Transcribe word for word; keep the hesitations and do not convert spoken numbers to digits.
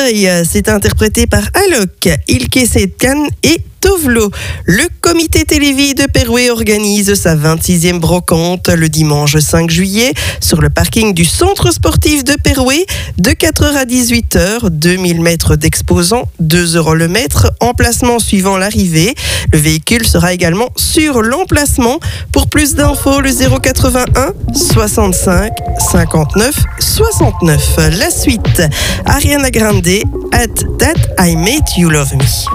Boy, c'est interprété par Alok, Ilke Setkan et Tovlo. Le comité Télévis de Perouet organise sa vingt-sixième brocante le dimanche cinq juillet sur le parking du centre sportif de Perouet de quatre heures à dix-huit heures. deux mille mètres d'exposants, deux euros le mètre, emplacement suivant l'arrivée. Le véhicule sera également sur l'emplacement. Pour plus d'infos, le zéro quatre-vingt-un soixante-cinq cinquante-neuf soixante-neuf. La suite, Ariana Grande, At That I Made You Love Me.